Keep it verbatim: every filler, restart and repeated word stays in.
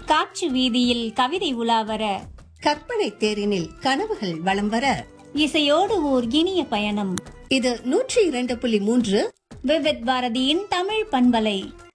காற்று வீதியில் கவிதை உலாவர, கற்பனை தேரினில் கனவுகள் வலம் வர, இசையோடு ஓர் இனிய பயணம். இது நூற்றி இரண்டு புள்ளி மூன்று விவித் பாரதியின் தமிழ் பண்பலை.